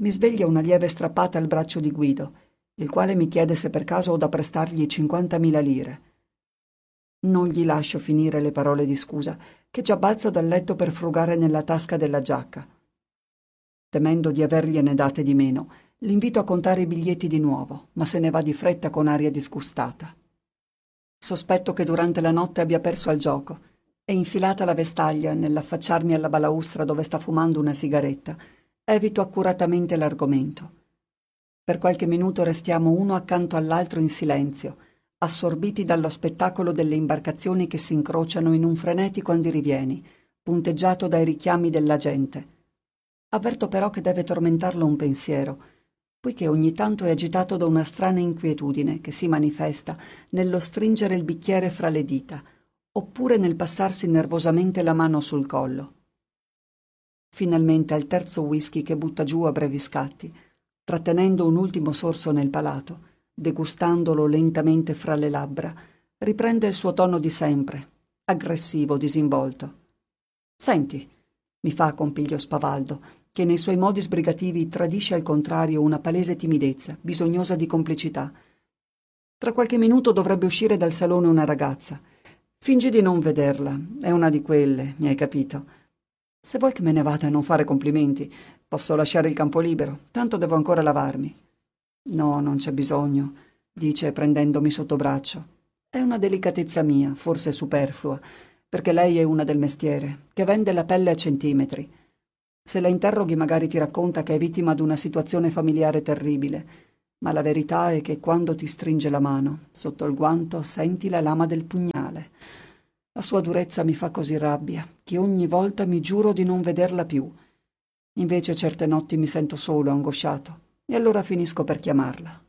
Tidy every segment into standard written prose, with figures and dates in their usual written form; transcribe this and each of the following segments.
mi sveglia una lieve strappata al braccio di Guido, il quale mi chiede se per caso ho da prestargli 50.000 lire. Non gli lascio finire le parole di scusa, che già balzo dal letto per frugare nella tasca della giacca. Temendo di avergliene date di meno, l'invito a contare i biglietti di nuovo, ma se ne va di fretta con aria disgustata. Sospetto che durante la notte abbia perso al gioco e, infilata la vestaglia nell'affacciarmi alla balaustra dove sta fumando una sigaretta, evito accuratamente l'argomento. Per qualche minuto restiamo uno accanto all'altro in silenzio, assorbiti dallo spettacolo delle imbarcazioni che si incrociano in un frenetico andirivieni, punteggiato dai richiami della gente. Avverto però che deve tormentarlo un pensiero, poiché ogni tanto è agitato da una strana inquietudine che si manifesta nello stringere il bicchiere fra le dita, oppure nel passarsi nervosamente la mano sul collo. Finalmente al terzo whisky che butta giù a brevi scatti, trattenendo un ultimo sorso nel palato, degustandolo lentamente fra le labbra, riprende il suo tono di sempre, aggressivo, disinvolto. «Senti», mi fa con piglio spavaldo, che nei suoi modi sbrigativi tradisce al contrario una palese timidezza, bisognosa di complicità. «Tra qualche minuto dovrebbe uscire dal salone una ragazza. Fingi di non vederla, è una di quelle, mi hai capito. Se vuoi che me ne vada a non fare complimenti, posso lasciare il campo libero, tanto devo ancora lavarmi». «No, non c'è bisogno», dice prendendomi sotto braccio. «È una delicatezza mia, forse superflua, perché lei è una del mestiere, che vende la pelle a centimetri. Se la interroghi magari ti racconta che è vittima di una situazione familiare terribile, ma la verità è che quando ti stringe la mano, sotto il guanto senti la lama del pugnale. La sua durezza mi fa così rabbia che ogni volta mi giuro di non vederla più. Invece certe notti mi sento solo, angosciato, e allora finisco per chiamarla».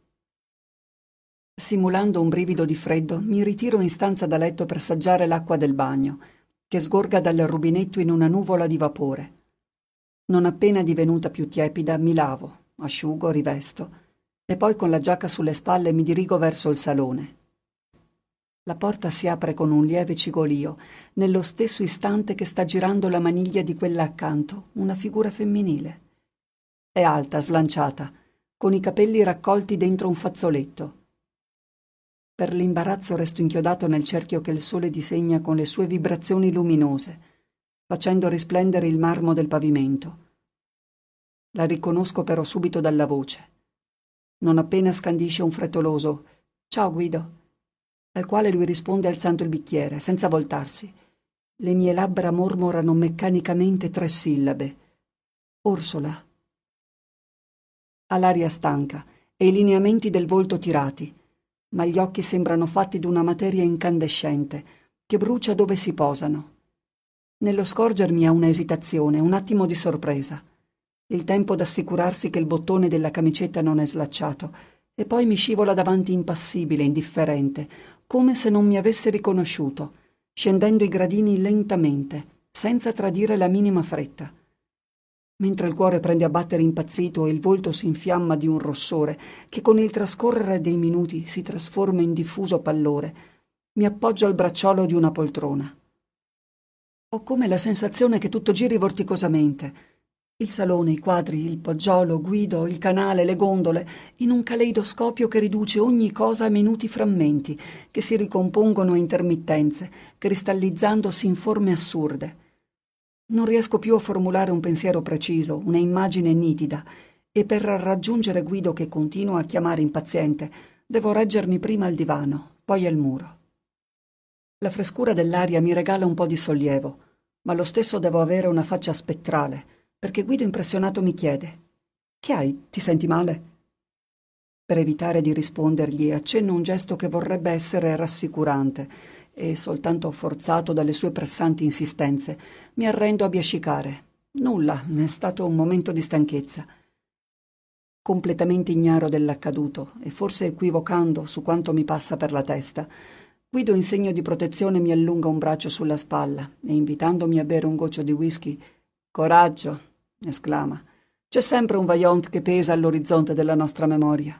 Simulando un brivido di freddo, mi ritiro in stanza da letto per assaggiare l'acqua del bagno, che sgorga dal rubinetto in una nuvola di vapore. Non appena divenuta più tiepida, mi lavo, asciugo, rivesto, e poi con la giacca sulle spalle mi dirigo verso il salone. La porta si apre con un lieve cigolio, nello stesso istante che sta girando la maniglia di quella accanto, una figura femminile. È alta, slanciata, con i capelli raccolti dentro un fazzoletto. Per l'imbarazzo resto inchiodato nel cerchio che il sole disegna con le sue vibrazioni luminose, facendo risplendere il marmo del pavimento. La riconosco però subito dalla voce. Non appena scandisce un frettoloso «Ciao Guido», al quale lui risponde alzando il bicchiere, senza voltarsi. Le mie labbra mormorano meccanicamente 3 sillabe. «Orsola». Ha l'aria stanca e i lineamenti del volto tirati, ma gli occhi sembrano fatti d'una materia incandescente che brucia dove si posano. Nello scorgermi ha una esitazione, un attimo di sorpresa, il tempo d'assicurarsi che il bottone della camicetta non è slacciato, e poi mi scivola davanti impassibile, indifferente, come se non mi avesse riconosciuto, scendendo i gradini lentamente, senza tradire la minima fretta. Mentre il cuore prende a battere impazzito e il volto si infiamma di un rossore che con il trascorrere dei minuti si trasforma in diffuso pallore, mi appoggio al bracciolo di una poltrona. Ho come la sensazione che tutto giri vorticosamente. Il salone, i quadri, il poggiolo, Guido, il canale, le gondole, in un caleidoscopio che riduce ogni cosa a minuti frammenti, che si ricompongono a intermittenze, cristallizzandosi in forme assurde. Non riesco più a formulare un pensiero preciso, una immagine nitida, e per raggiungere Guido, che continua a chiamare impaziente, devo reggermi prima al divano, poi al muro. La frescura dell'aria mi regala un po' di sollievo, ma lo stesso devo avere una faccia spettrale, perché Guido impressionato mi chiede: «Che hai? Ti senti male?» Per evitare di rispondergli accenno un gesto che vorrebbe essere rassicurante e, soltanto forzato dalle sue pressanti insistenze, mi arrendo a biascicare. Nulla, è stato un momento di stanchezza. Completamente ignaro dell'accaduto e forse equivocando su quanto mi passa per la testa, Guido in segno di protezione mi allunga un braccio sulla spalla e, invitandomi a bere un goccio di whisky: «Coraggio», esclama, «c'è sempre un vaillant che pesa all'orizzonte della nostra memoria».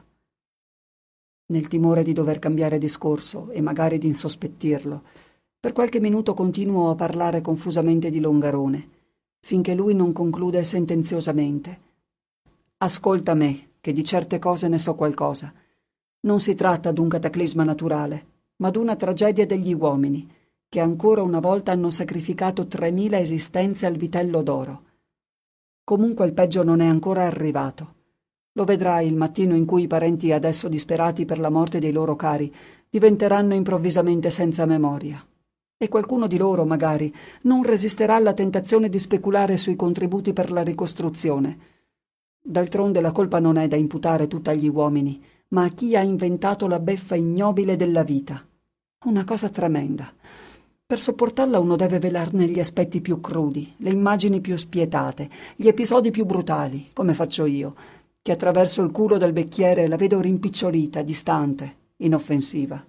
Nel timore di dover cambiare discorso e magari di insospettirlo, per qualche minuto continuo a parlare confusamente di Longarone, finché lui non conclude sentenziosamente: Ascolta me, che di certe cose ne so qualcosa. Non si tratta d'un cataclisma naturale, ma d'una tragedia degli uomini, che ancora una volta hanno sacrificato 3000 esistenze al vitello d'oro. Comunque il peggio non è ancora arrivato. Lo vedrai il mattino in cui i parenti adesso disperati per la morte dei loro cari diventeranno improvvisamente senza memoria. E qualcuno di loro, magari, non resisterà alla tentazione di speculare sui contributi per la ricostruzione. D'altronde la colpa non è da imputare tutta agli uomini, ma a chi ha inventato la beffa ignobile della vita. Una cosa tremenda. Per sopportarla uno deve velarne gli aspetti più crudi, le immagini più spietate, gli episodi più brutali, come faccio io, che attraverso il culo del becchiere la vedo rimpicciolita, distante, inoffensiva.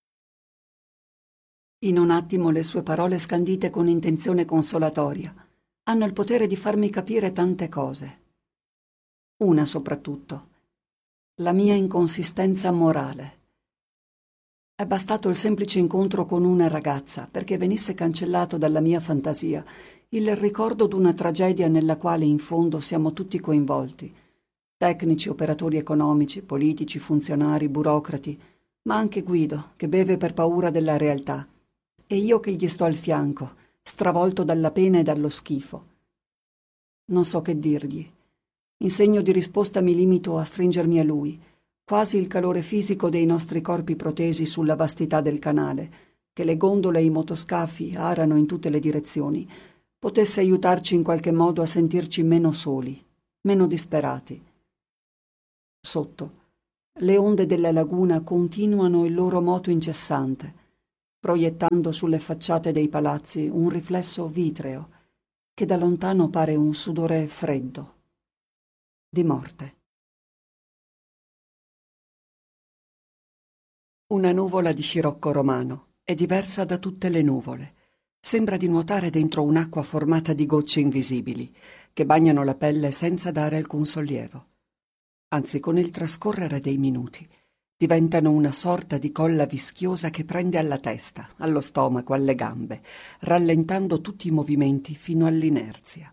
In un attimo le sue parole scandite con intenzione consolatoria hanno il potere di farmi capire tante cose. Una soprattutto, la mia inconsistenza morale. È bastato il semplice incontro con una ragazza perché venisse cancellato dalla mia fantasia il ricordo d'una tragedia nella quale in fondo siamo tutti coinvolti. Tecnici, operatori economici, politici, funzionari, burocrati, ma anche Guido, che beve per paura della realtà, e io che gli sto al fianco, stravolto dalla pena e dallo schifo. Non so che dirgli. In segno di risposta mi limito a stringermi a lui, quasi il calore fisico dei nostri corpi protesi sulla vastità del canale, che le gondole e i motoscafi arano in tutte le direzioni, potesse aiutarci in qualche modo a sentirci meno soli, meno disperati. Sotto, le onde della laguna continuano il loro moto incessante, proiettando sulle facciate dei palazzi un riflesso vitreo che da lontano pare un sudore freddo, di morte. Una nuvola di scirocco romano è diversa da tutte le nuvole. Sembra di nuotare dentro un'acqua formata di gocce invisibili che bagnano la pelle senza dare alcun sollievo. Anzi, con il trascorrere dei minuti, diventano una sorta di colla vischiosa che prende alla testa, allo stomaco, alle gambe, rallentando tutti i movimenti fino all'inerzia.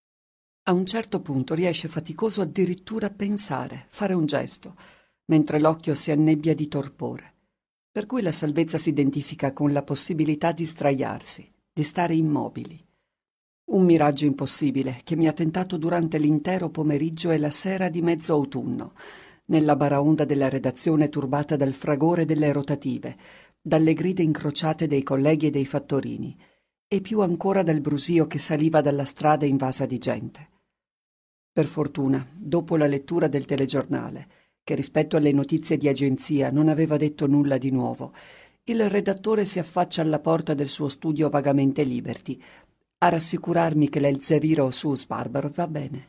A un certo punto riesce faticoso addirittura a pensare, fare un gesto, mentre l'occhio si annebbia di torpore. Per cui la salvezza si identifica con la possibilità di sdraiarsi, di stare immobili. Un miraggio impossibile che mi ha tentato durante l'intero pomeriggio e la sera di mezzo autunno, nella baraonda della redazione turbata dal fragore delle rotative, dalle grida incrociate dei colleghi e dei fattorini, e più ancora dal brusio che saliva dalla strada invasa di gente. Per fortuna, dopo la lettura del telegiornale, che rispetto alle notizie di agenzia non aveva detto nulla di nuovo, il redattore si affaccia alla porta del suo studio vagamente Liberty, a rassicurarmi che l'Elzeviro su Barbaro va bene.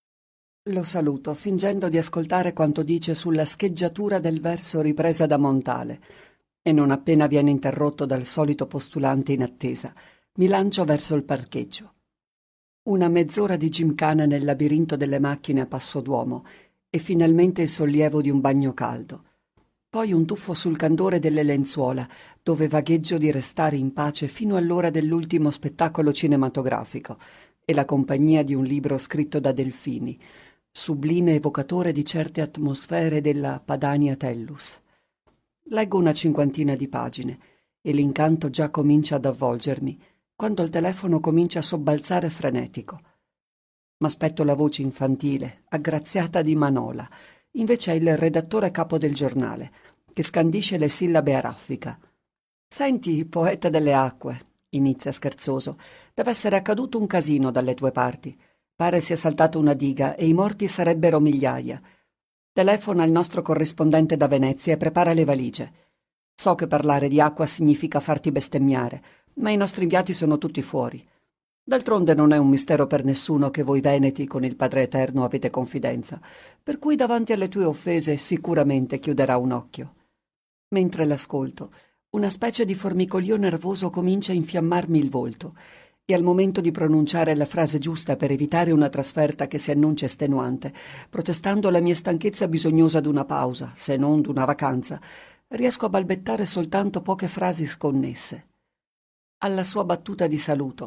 Lo saluto, fingendo di ascoltare quanto dice sulla scheggiatura del verso ripresa da Montale, e non appena viene interrotto dal solito postulante in attesa, mi lancio verso il parcheggio. Una mezz'ora di gimkhana nel labirinto delle macchine a passo d'uomo e finalmente il sollievo di un bagno caldo. Poi un tuffo sul candore delle lenzuola, dove vagheggio di restare in pace fino all'ora dell'ultimo spettacolo cinematografico, e la compagnia di un libro scritto da Delfini, sublime evocatore di certe atmosfere della Padania Tellus. Leggo una cinquantina di pagine e l'incanto già comincia ad avvolgermi, quando il telefono comincia a sobbalzare frenetico. M'aspetto la voce infantile, aggraziata di Manola. Invece è il redattore capo del giornale, che scandisce le sillabe a raffica. «Senti, poeta delle acque», inizia scherzoso, «deve essere accaduto un casino dalle tue parti. Pare sia saltata una diga e i morti sarebbero migliaia. Telefona al nostro corrispondente da Venezia e prepara le valigie. So che parlare di acqua significa farti bestemmiare, ma i nostri inviati sono tutti fuori. D'altronde non è un mistero per nessuno che voi veneti con il Padre Eterno avete confidenza, per cui davanti alle tue offese sicuramente chiuderà un occhio». Mentre l'ascolto, una specie di formicolio nervoso comincia a infiammarmi il volto, e al momento di pronunciare la frase giusta per evitare una trasferta che si annuncia estenuante, protestando la mia stanchezza bisognosa d'una pausa, se non d'una vacanza, riesco a balbettare soltanto poche frasi sconnesse. Alla sua battuta di saluto,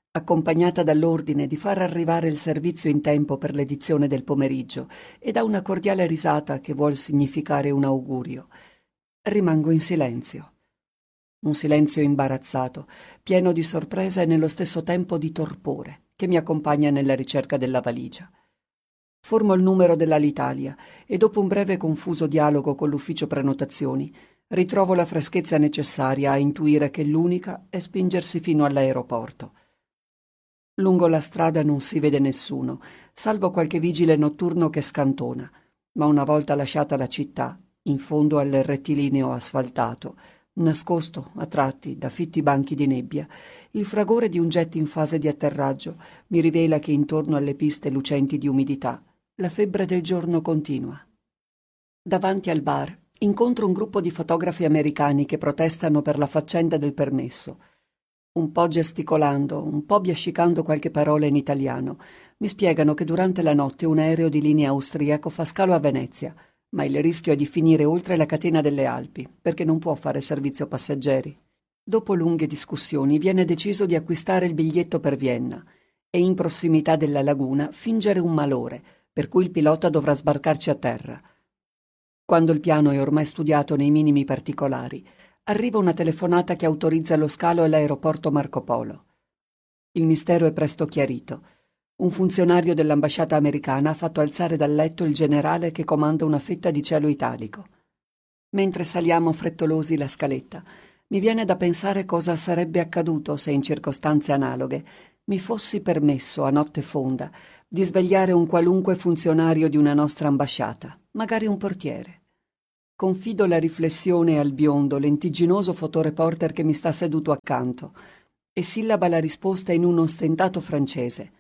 accompagnata dall'ordine di far arrivare il servizio in tempo per l'edizione del pomeriggio e da una cordiale risata che vuol significare un augurio. Rimango in silenzio. Un silenzio imbarazzato, pieno di sorpresa e nello stesso tempo di torpore, che mi accompagna nella ricerca della valigia. Formo il numero dell'Alitalia e dopo un breve e confuso dialogo con l'ufficio prenotazioni ritrovo la freschezza necessaria a intuire che l'unica è spingersi fino all'aeroporto. Lungo la strada non si vede nessuno, salvo qualche vigile notturno che scantona, ma una volta lasciata la città, in fondo al rettilineo asfaltato, nascosto a tratti da fitti banchi di nebbia, il fragore di un jet in fase di atterraggio mi rivela che intorno alle piste lucenti di umidità la febbre del giorno continua. Davanti al bar incontro un gruppo di fotografi americani che protestano per la faccenda del permesso. Un po' gesticolando, un po' biascicando qualche parola in italiano, mi spiegano che durante la notte un aereo di linea austriaco fa scalo a Venezia, ma il rischio è di finire oltre la catena delle Alpi, perché non può fare servizio passeggeri. Dopo lunghe discussioni viene deciso di acquistare il biglietto per Vienna e in prossimità della laguna fingere un malore, per cui il pilota dovrà sbarcarci a terra. Quando il piano è ormai studiato nei minimi particolari, arriva una telefonata che autorizza lo scalo all'aeroporto Marco Polo. Il mistero è presto chiarito. Un funzionario dell'ambasciata americana ha fatto alzare dal letto il generale che comanda una fetta di cielo italico. Mentre saliamo frettolosi la scaletta, mi viene da pensare cosa sarebbe accaduto se in circostanze analoghe mi fossi permesso a notte fonda di svegliare un qualunque funzionario di una nostra ambasciata, magari un portiere. Confido la riflessione al biondo, lentigginoso fotoreporter che mi sta seduto accanto e sillaba la risposta in un ostentato francese.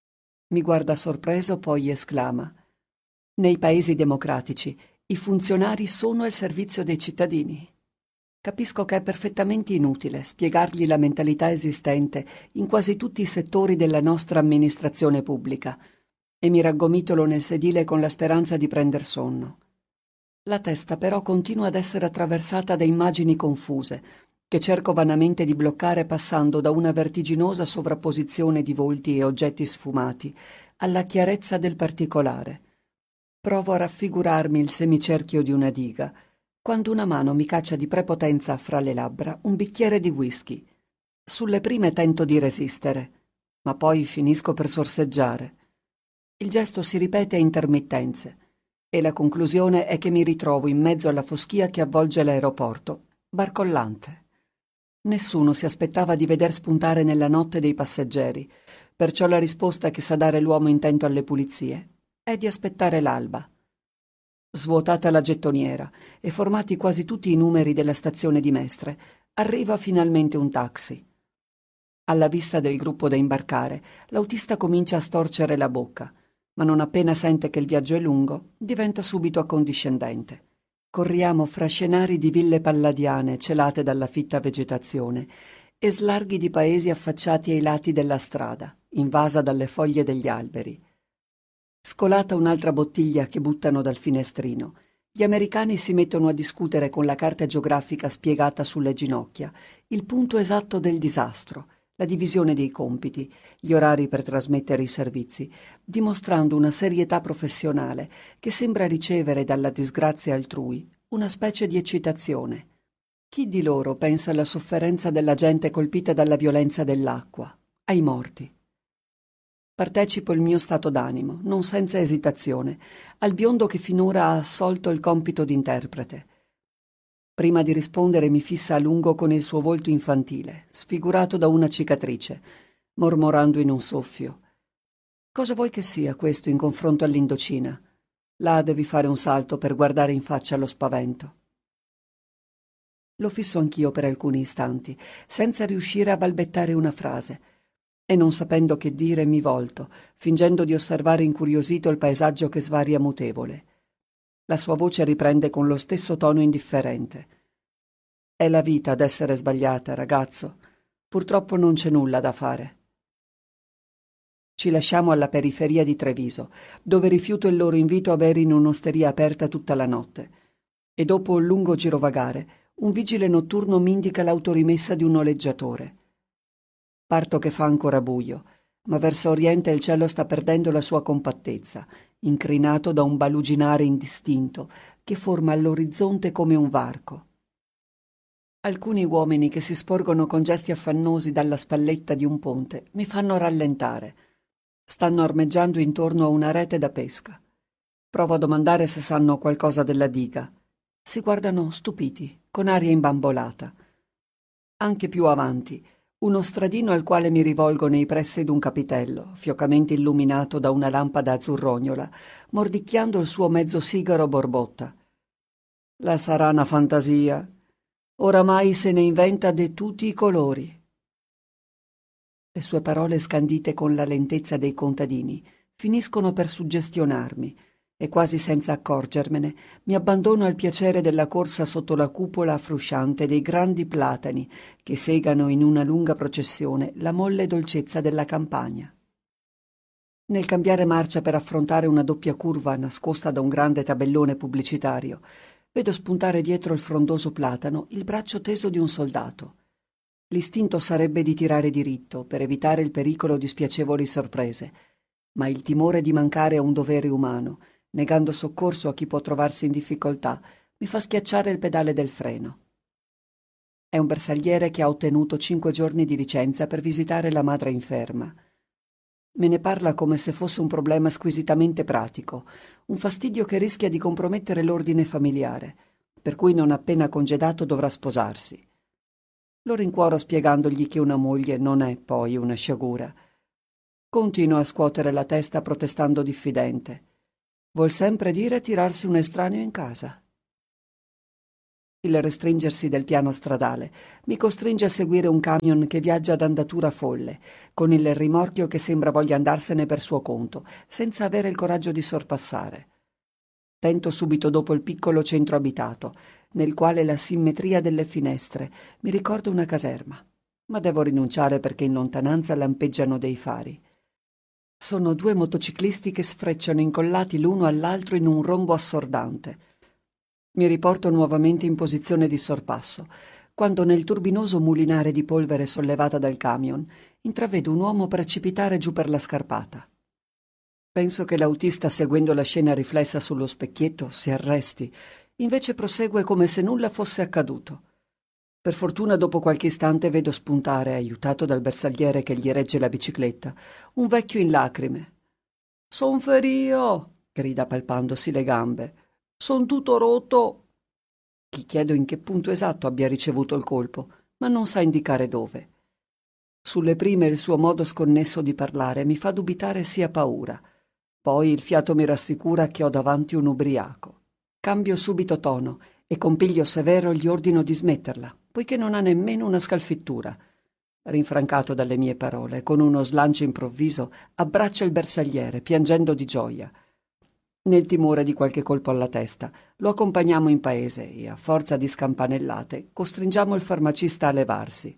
Mi guarda sorpreso, poi esclama: «Nei paesi democratici i funzionari sono al servizio dei cittadini». Capisco che è perfettamente inutile spiegargli la mentalità esistente in quasi tutti i settori della nostra amministrazione pubblica e mi raggomitolo nel sedile con la speranza di prender sonno. La testa però continua ad essere attraversata da immagini confuse, che cerco vanamente di bloccare passando da una vertiginosa sovrapposizione di volti e oggetti sfumati alla chiarezza del particolare. Provo a raffigurarmi il semicerchio di una diga, quando una mano mi caccia di prepotenza fra le labbra un bicchiere di whisky. Sulle prime tento di resistere, ma poi finisco per sorseggiare. Il gesto si ripete a intermittenze e la conclusione è che mi ritrovo in mezzo alla foschia che avvolge l'aeroporto, barcollante. Nessuno si aspettava di veder spuntare nella notte dei passeggeri, perciò la risposta che sa dare l'uomo intento alle pulizie è di aspettare l'alba. Svuotata la gettoniera e formati quasi tutti i numeri della stazione di Mestre, arriva finalmente un taxi. Alla vista del gruppo da imbarcare, l'autista comincia a storcere la bocca, ma non appena sente che il viaggio è lungo, diventa subito accondiscendente. Corriamo fra scenari di ville palladiane celate dalla fitta vegetazione e slarghi di paesi affacciati ai lati della strada, invasa dalle foglie degli alberi. Scolata un'altra bottiglia che buttano dal finestrino, gli americani si mettono a discutere con la carta geografica spiegata sulle ginocchia il punto esatto del disastro, la divisione dei compiti, gli orari per trasmettere i servizi, dimostrando una serietà professionale che sembra ricevere dalla disgrazia altrui una specie di eccitazione. Chi di loro pensa alla sofferenza della gente colpita dalla violenza dell'acqua, ai morti? Partecipo il mio stato d'animo, non senza esitazione, al biondo che finora ha assolto il compito d'interprete. Prima di rispondere mi fissa a lungo con il suo volto infantile, sfigurato da una cicatrice, mormorando in un soffio: «Cosa vuoi che sia questo in confronto all'Indocina? Là devi fare un salto per guardare in faccia lo spavento». Lo fisso anch'io per alcuni istanti, senza riuscire a balbettare una frase, e non sapendo che dire mi volto, fingendo di osservare incuriosito il paesaggio che svaria mutevole. La sua voce riprende con lo stesso tono indifferente: «È la vita ad essere sbagliata, ragazzo. Purtroppo non c'è nulla da fare». Ci lasciamo alla periferia di Treviso, dove rifiuto il loro invito a bere in un'osteria aperta tutta la notte. E dopo un lungo girovagare, un vigile notturno mi indica l'autorimessa di un noleggiatore. Parto che fa ancora buio, ma verso oriente il cielo sta perdendo la sua compattezza, incrinato da un baluginare indistinto che forma all'orizzonte come un varco. Alcuni uomini che si sporgono con gesti affannosi dalla spalletta di un ponte mi fanno rallentare. Stanno armeggiando intorno a una rete da pesca. Provo a domandare se sanno qualcosa della diga. Si guardano stupiti, con aria imbambolata. Anche più avanti, uno stradino al quale mi rivolgo nei pressi d'un capitello, fiocamente illuminato da una lampada azzurrognola, mordicchiando il suo mezzo sigaro borbotta. La sarà una fantasia. Oramai se ne inventa de tutti i colori. Le sue parole, scandite con la lentezza dei contadini, finiscono per suggestionarmi e quasi senza accorgermene mi abbandono al piacere della corsa sotto la cupola frusciante dei grandi platani che segano in una lunga processione la molle dolcezza della campagna. Nel cambiare marcia per affrontare una doppia curva nascosta da un grande tabellone pubblicitario, vedo spuntare dietro il frondoso platano il braccio teso di un soldato. L'istinto sarebbe di tirare diritto per evitare il pericolo di spiacevoli sorprese, ma il timore di mancare a un dovere umano, negando soccorso a chi può trovarsi in difficoltà, mi fa schiacciare il pedale del freno. È un bersagliere che ha ottenuto 5 giorni di licenza per visitare la madre inferma. Me ne parla come se fosse un problema squisitamente pratico, un fastidio che rischia di compromettere l'ordine familiare, per cui non appena congedato dovrà sposarsi. Lo rincuoro spiegandogli che una moglie non è poi una sciagura. Continua a scuotere la testa protestando diffidente. Vuol sempre dire tirarsi un estraneo in casa. Il restringersi del piano stradale mi costringe a seguire un camion che viaggia ad andatura folle, con il rimorchio che sembra voglia andarsene per suo conto, senza avere il coraggio di sorpassare. Tento subito dopo il piccolo centro abitato, nel quale la simmetria delle finestre mi ricorda una caserma, ma devo rinunciare perché in lontananza lampeggiano dei fari. Sono 2 motociclisti che sfrecciano incollati l'uno all'altro in un rombo assordante. Mi riporto nuovamente in posizione di sorpasso, quando nel turbinoso mulinare di polvere sollevata dal camion intravedo un uomo precipitare giù per la scarpata. Penso che l'autista, seguendo la scena riflessa sullo specchietto, si arresti, invece prosegue come se nulla fosse accaduto. Per fortuna dopo qualche istante vedo spuntare, aiutato dal bersagliere che gli regge la bicicletta, un vecchio in lacrime. «Son ferio!» grida palpandosi le gambe. «Son tutto rotto!» Gli chiedo in che punto esatto abbia ricevuto il colpo, ma non sa indicare dove. Sulle prime il suo modo sconnesso di parlare mi fa dubitare sia paura. Poi il fiato mi rassicura che ho davanti un ubriaco. Cambio subito tono e con piglio severo gli ordino di smetterla, poiché non ha nemmeno una scalfittura. Rinfrancato dalle mie parole, con uno slancio improvviso, abbraccia il bersagliere, piangendo di gioia. Nel timore di qualche colpo alla testa, lo accompagniamo in paese e, a forza di scampanellate, costringiamo il farmacista a levarsi.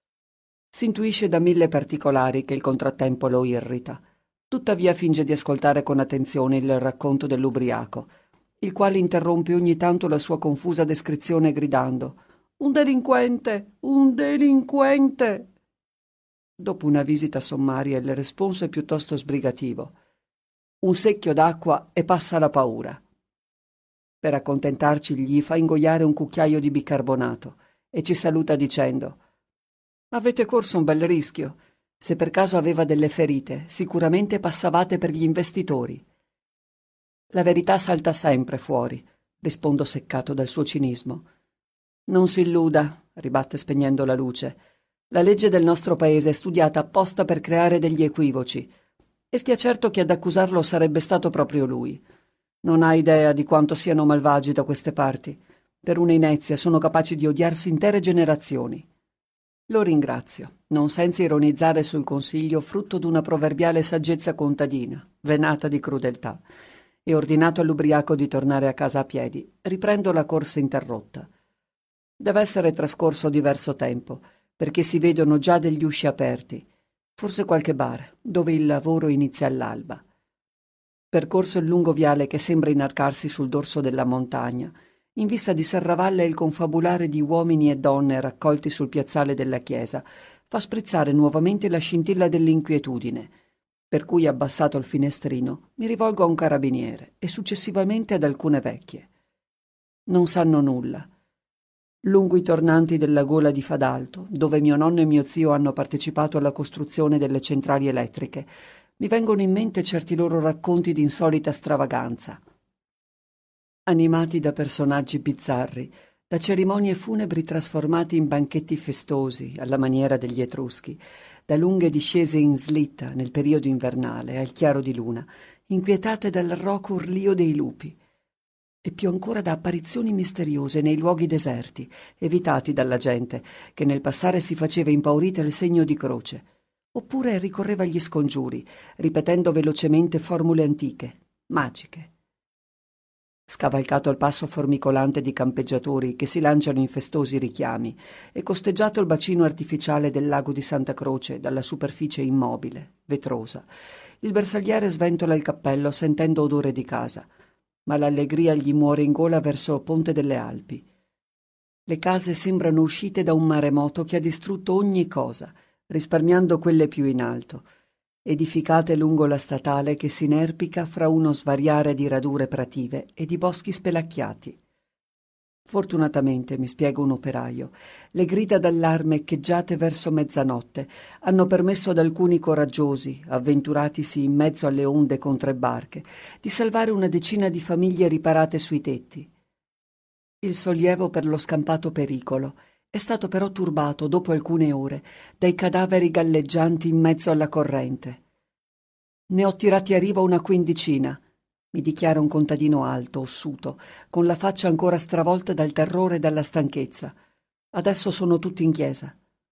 Si intuisce da 1000 particolari che il contrattempo lo irrita. Tuttavia finge di ascoltare con attenzione il racconto dell'ubriaco, il quale interrompe ogni tanto la sua confusa descrizione gridando «Un delinquente! Un delinquente!». Dopo una visita sommaria il responso è piuttosto sbrigativo. Un secchio d'acqua e passa la paura. Per accontentarci gli fa ingoiare un cucchiaio di bicarbonato e ci saluta dicendo «Avete corso un bel rischio. Se per caso aveva delle ferite, sicuramente passavate per gli investitori». «La verità salta sempre fuori», rispondo seccato dal suo cinismo. «Non si illuda», ribatte spegnendo la luce. «La legge del nostro paese è studiata apposta per creare degli equivoci. E stia certo che ad accusarlo sarebbe stato proprio lui. Non ha idea di quanto siano malvagi da queste parti. Per un'inezia sono capaci di odiarsi intere generazioni». Lo ringrazio, non senza ironizzare sul consiglio frutto d'una proverbiale saggezza contadina, venata di crudeltà, e ordinato all'ubriaco di tornare a casa a piedi, riprendo la corsa interrotta. Deve essere trascorso diverso tempo, perché si vedono già degli usci aperti, forse qualche bar, dove il lavoro inizia all'alba. Percorso il lungo viale che sembra inarcarsi sul dorso della montagna, in vista di Serravalle il confabulare di uomini e donne raccolti sul piazzale della chiesa, fa sprizzare nuovamente la scintilla dell'inquietudine, per cui, abbassato il finestrino, mi rivolgo a un carabiniere e successivamente ad alcune vecchie. Non sanno nulla. Lungo i tornanti della gola di Fadalto, dove mio nonno e mio zio hanno partecipato alla costruzione delle centrali elettriche, mi vengono in mente certi loro racconti di insolita stravaganza, animati da personaggi bizzarri, da cerimonie funebri trasformate in banchetti festosi, alla maniera degli Etruschi, da lunghe discese in slitta nel periodo invernale, al chiaro di luna, inquietate dal roco urlio dei lupi, e più ancora da apparizioni misteriose nei luoghi deserti, evitati dalla gente, che nel passare si faceva impaurita il segno di croce, oppure ricorreva agli scongiuri, ripetendo velocemente formule antiche, magiche. Scavalcato il passo formicolante di campeggiatori che si lanciano in festosi richiami e costeggiato il bacino artificiale del lago di Santa Croce dalla superficie immobile, vetrosa, il bersagliere sventola il cappello sentendo odore di casa, ma l'allegria gli muore in gola verso Ponte delle Alpi. Le case sembrano uscite da un maremoto che ha distrutto ogni cosa, risparmiando quelle più in alto, edificate lungo la statale che si inerpica fra uno svariare di radure prative e di boschi spelacchiati. Fortunatamente, mi spiega un operaio, le grida d'allarme echeggiate verso mezzanotte hanno permesso ad alcuni coraggiosi, avventuratisi in mezzo alle onde con 3 barche, di salvare una decina di famiglie riparate sui tetti. Il sollievo per lo scampato pericolo è stato però turbato, dopo alcune ore, dai cadaveri galleggianti in mezzo alla corrente. «Ne ho tirati a riva una quindicina», mi dichiara un contadino alto, ossuto, con la faccia ancora stravolta dal terrore e dalla stanchezza. «Adesso sono tutti in chiesa».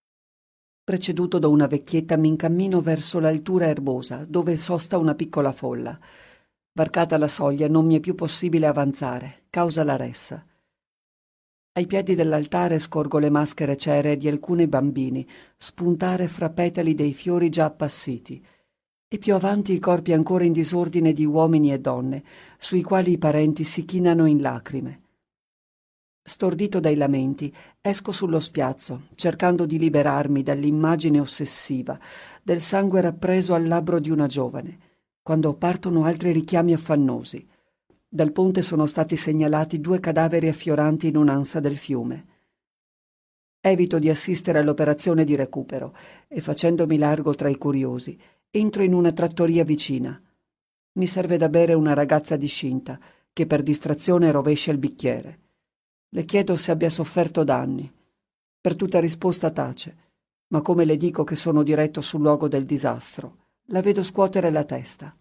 Preceduto da una vecchietta mi incammino verso l'altura erbosa, dove sosta una piccola folla. Varcata la soglia non mi è più possibile avanzare, causa la ressa. Ai piedi dell'altare scorgo le maschere ceree di alcuni bambini spuntare fra petali dei fiori già appassiti, e più avanti i corpi ancora in disordine di uomini e donne, sui quali i parenti si chinano in lacrime. Stordito dai lamenti, esco sullo spiazzo, cercando di liberarmi dall'immagine ossessiva del sangue rappreso al labbro di una giovane, quando partono altri richiami affannosi. Dal ponte sono stati segnalati 2 cadaveri affioranti in un'ansa del fiume. Evito di assistere all'operazione di recupero e, facendomi largo tra i curiosi, entro in una trattoria vicina. Mi serve da bere una ragazza discinta che per distrazione rovescia il bicchiere. Le chiedo se abbia sofferto danni. Per tutta risposta tace, ma come le dico che sono diretto sul luogo del disastro, la vedo scuotere la testa.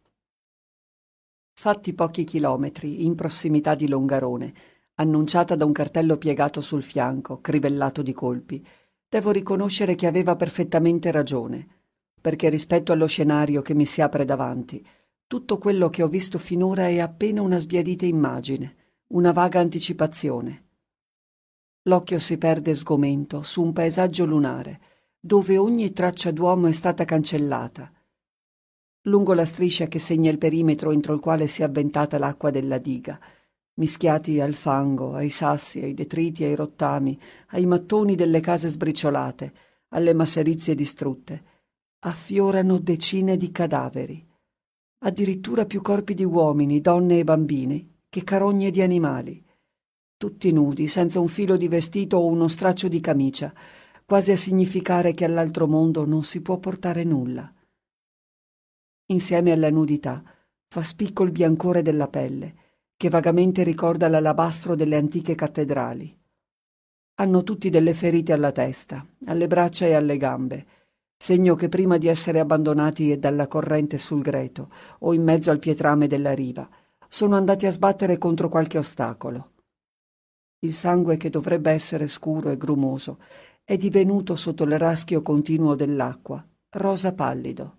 Fatti pochi chilometri, in prossimità di Longarone, annunciata da un cartello piegato sul fianco, crivellato di colpi, devo riconoscere che aveva perfettamente ragione, perché rispetto allo scenario che mi si apre davanti, tutto quello che ho visto finora è appena una sbiadita immagine, una vaga anticipazione. L'occhio si perde sgomento su un paesaggio lunare, dove ogni traccia d'uomo è stata cancellata. Lungo la striscia che segna il perimetro entro il quale si è avventata l'acqua della diga, mischiati al fango, ai sassi, ai detriti, ai rottami, ai mattoni delle case sbriciolate, alle masserizie distrutte, affiorano decine di cadaveri, addirittura più corpi di uomini, donne e bambini che carogne di animali, tutti nudi, senza un filo di vestito o uno straccio di camicia, quasi a significare che all'altro mondo non si può portare nulla. Insieme alla nudità fa spicco il biancore della pelle, che vagamente ricorda l'alabastro delle antiche cattedrali. Hanno tutti delle ferite alla testa, alle braccia e alle gambe, segno che prima di essere abbandonati dalla corrente sul greto o in mezzo al pietrame della riva, sono andati a sbattere contro qualche ostacolo. Il sangue, che dovrebbe essere scuro e grumoso, è divenuto, sotto il raschio continuo dell'acqua, rosa pallido.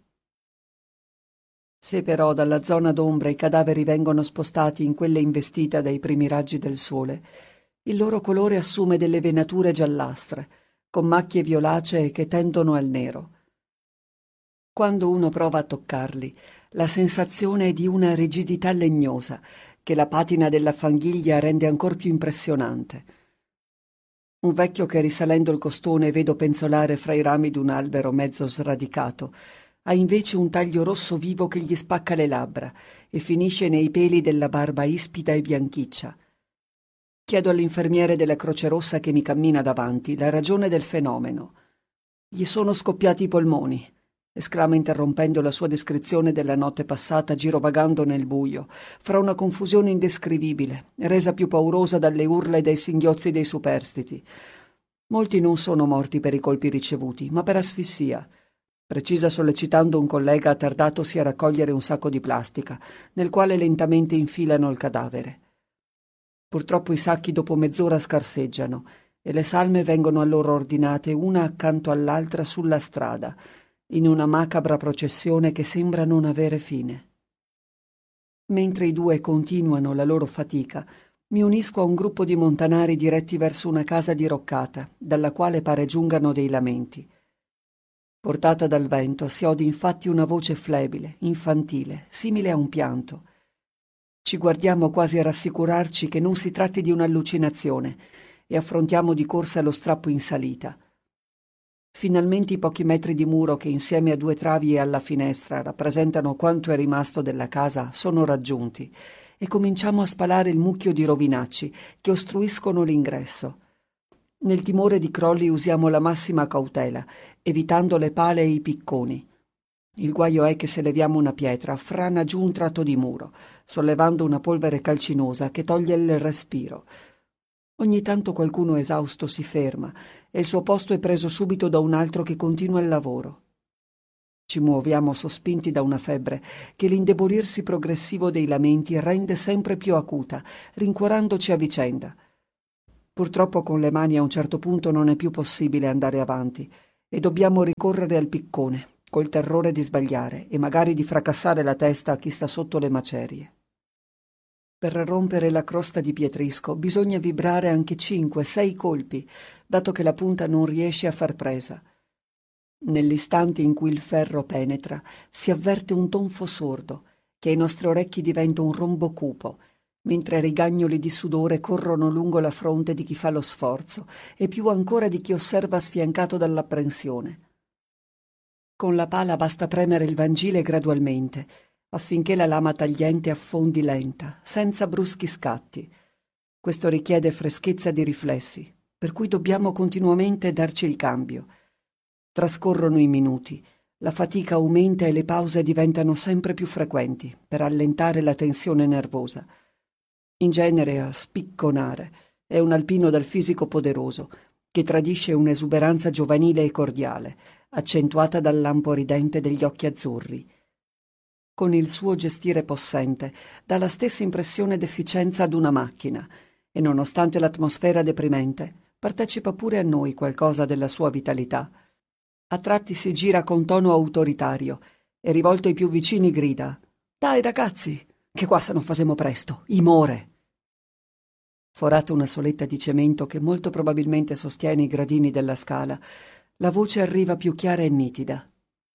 Se però dalla zona d'ombra i cadaveri vengono spostati in quella investita dai primi raggi del sole, il loro colore assume delle venature giallastre, con macchie violacee che tendono al nero. Quando uno prova a toccarli, la sensazione è di una rigidità legnosa, che la patina della fanghiglia rende ancor più impressionante. Un vecchio che, risalendo il costone, vedo penzolare fra i rami d'un albero mezzo sradicato, ha invece un taglio rosso vivo che gli spacca le labbra e finisce nei peli della barba ispida e bianchiccia. Chiedo all'infermiere della Croce Rossa che mi cammina davanti la ragione del fenomeno. «Gli sono scoppiati i polmoni», esclama interrompendo la sua descrizione della notte passata, girovagando nel buio, fra una confusione indescrivibile, resa più paurosa dalle urla e dai singhiozzi dei superstiti. «Molti non sono morti per i colpi ricevuti, ma per asfissia», precisa sollecitando un collega attardatosi a raccogliere un sacco di plastica, nel quale lentamente infilano il cadavere. Purtroppo i sacchi dopo mezz'ora scarseggiano e le salme vengono allora ordinate una accanto all'altra sulla strada, in una macabra processione che sembra non avere fine. Mentre i due continuano la loro fatica, mi unisco a un gruppo di montanari diretti verso una casa diroccata, dalla quale pare giungano dei lamenti. Portata dal vento, si ode infatti una voce flebile, infantile, simile a un pianto. Ci guardiamo quasi a rassicurarci che non si tratti di un'allucinazione e affrontiamo di corsa lo strappo in salita. Finalmente i pochi metri di muro che insieme a due travi e alla finestra rappresentano quanto è rimasto della casa sono raggiunti e cominciamo a spalare il mucchio di rovinacci che ostruiscono l'ingresso. Nel timore di crolli usiamo la massima cautela, evitando le pale e i picconi. Il guaio è che se leviamo una pietra frana giù un tratto di muro, sollevando una polvere calcinosa che toglie il respiro. Ogni tanto qualcuno esausto si ferma e il suo posto è preso subito da un altro che continua il lavoro. Ci muoviamo sospinti da una febbre che l'indebolirsi progressivo dei lamenti rende sempre più acuta, rincuorandoci a vicenda. Purtroppo con le mani a un certo punto non è più possibile andare avanti e dobbiamo ricorrere al piccone, col terrore di sbagliare e magari di fracassare la testa a chi sta sotto le macerie. Per rompere la crosta di pietrisco bisogna vibrare anche 5-6 colpi, dato che la punta non riesce a far presa. Nell'istante in cui il ferro penetra, si avverte un tonfo sordo, che ai nostri orecchi diventa un rombo cupo, mentre rigagnoli di sudore corrono lungo la fronte di chi fa lo sforzo e più ancora di chi osserva sfiancato dall'apprensione. Con la pala basta premere il vangile gradualmente, affinché la lama tagliente affondi lenta, senza bruschi scatti. Questo richiede freschezza di riflessi, per cui dobbiamo continuamente darci il cambio. Trascorrono i minuti, la fatica aumenta e le pause diventano sempre più frequenti per allentare la tensione nervosa. In genere a spicconare è un alpino dal fisico poderoso, che tradisce un'esuberanza giovanile e cordiale, accentuata dal lampo ridente degli occhi azzurri. Con il suo gestire possente dà la stessa impressione d'efficienza ad una macchina e, nonostante l'atmosfera deprimente, partecipa pure a noi qualcosa della sua vitalità. A tratti si gira con tono autoritario e, rivolto ai più vicini, grida: «Dai ragazzi, che qua se non fasemo presto, imore!» Forata una soletta di cemento che molto probabilmente sostiene i gradini della scala, la voce arriva più chiara e nitida.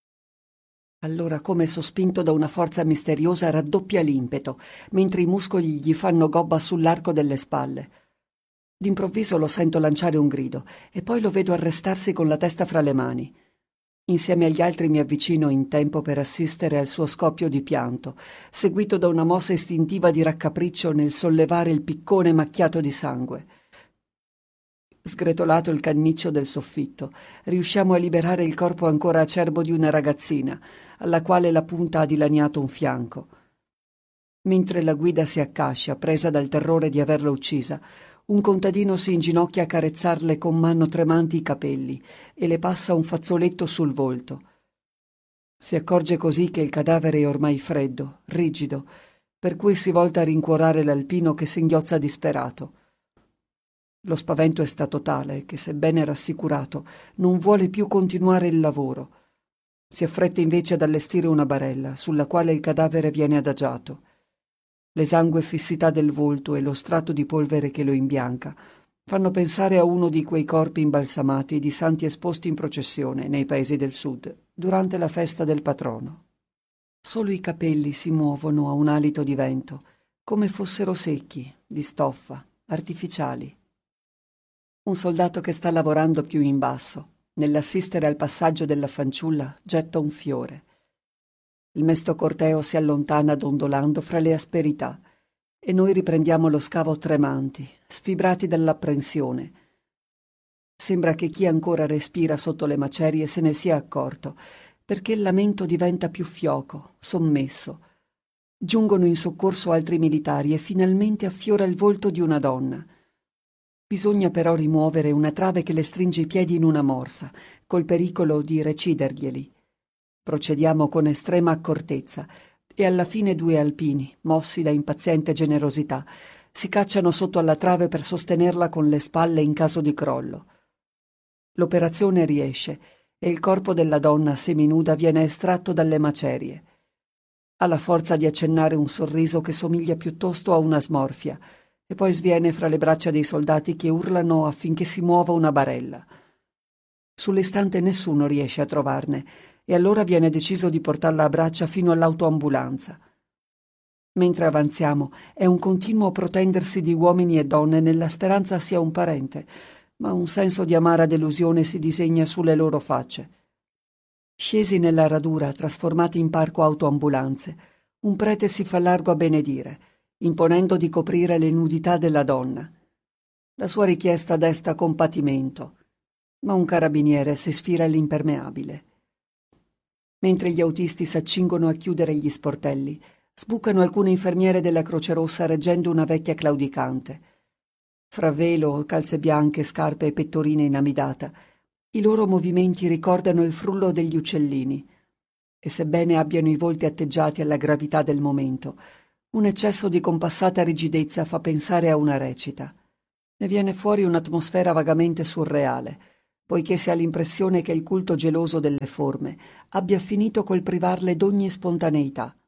Allora, come sospinto da una forza misteriosa, raddoppia l'impeto, mentre i muscoli gli fanno gobba sull'arco delle spalle. D'improvviso lo sento lanciare un grido e poi lo vedo arrestarsi con la testa fra le mani. Insieme agli altri mi avvicino in tempo per assistere al suo scoppio di pianto, seguito da una mossa istintiva di raccapriccio nel sollevare il piccone macchiato di sangue. Sgretolato il canniccio del soffitto, riusciamo a liberare il corpo ancora acerbo di una ragazzina, alla quale la punta ha dilaniato un fianco. Mentre la guida si accascia, presa dal terrore di averla uccisa, un contadino si inginocchia a carezzarle con mano tremanti i capelli e le passa un fazzoletto sul volto. Si accorge così che il cadavere è ormai freddo, rigido, per cui si volta a rincuorare l'alpino che singhiozza disperato. Lo spavento è stato tale che, sebbene rassicurato, non vuole più continuare il lavoro. Si affretta invece ad allestire una barella, sulla quale il cadavere viene adagiato. L'esangue fissità del volto e lo strato di polvere che lo imbianca fanno pensare a uno di quei corpi imbalsamati di santi esposti in processione nei paesi del sud, durante la festa del patrono. Solo i capelli si muovono a un alito di vento, come fossero secchi, di stoffa, artificiali. Un soldato che sta lavorando più in basso, nell'assistere al passaggio della fanciulla, getta un fiore. Il mesto corteo si allontana dondolando fra le asperità e noi riprendiamo lo scavo tremanti, sfibrati dall'apprensione. Sembra che chi ancora respira sotto le macerie se ne sia accorto, perché il lamento diventa più fioco, sommesso. Giungono in soccorso altri militari e finalmente affiora il volto di una donna. Bisogna però rimuovere una trave che le stringe i piedi in una morsa, col pericolo di reciderglieli. Procediamo con estrema accortezza e alla fine due alpini, mossi da impaziente generosità, si cacciano sotto alla trave per sostenerla con le spalle in caso di crollo. L'operazione riesce e il corpo della donna seminuda viene estratto dalle macerie. Ha la forza di accennare un sorriso che somiglia piuttosto a una smorfia e poi sviene fra le braccia dei soldati che urlano affinché si muova una barella. Sull'istante nessuno riesce a trovarne e allora viene deciso di portarla a braccia fino all'autoambulanza. Mentre avanziamo è un continuo protendersi di uomini e donne nella speranza sia un parente, ma un senso di amara delusione si disegna sulle loro facce. Scesi nella radura, trasformati in parco autoambulanze, un prete si fa largo a benedire, imponendo di coprire le nudità della donna. La sua richiesta desta compatimento, ma un carabiniere si sfila l'impermeabile. Mentre gli autisti s'accingono a chiudere gli sportelli, sbucano alcune infermiere della Croce Rossa reggendo una vecchia claudicante. Fra velo, calze bianche, scarpe e pettorine inamidata, i loro movimenti ricordano il frullo degli uccellini e sebbene abbiano i volti atteggiati alla gravità del momento, un eccesso di compassata rigidezza fa pensare a una recita. Ne viene fuori un'atmosfera vagamente surreale, poiché si ha l'impressione che il culto geloso delle forme abbia finito col privarle d'ogni spontaneità.